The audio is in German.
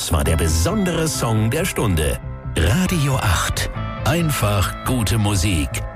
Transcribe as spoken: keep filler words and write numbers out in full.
Das war der besondere Song der Stunde. Radio acht. Einfach gute Musik.